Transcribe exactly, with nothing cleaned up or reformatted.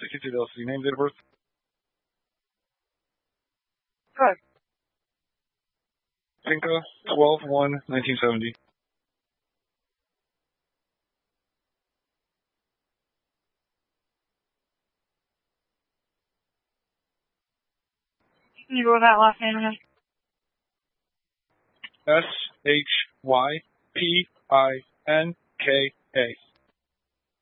sixty-two L C. Name, date of birth? Good. Pinka, twelve one nineteen seventy. Can you go with that last name again? S H Y P I N K A.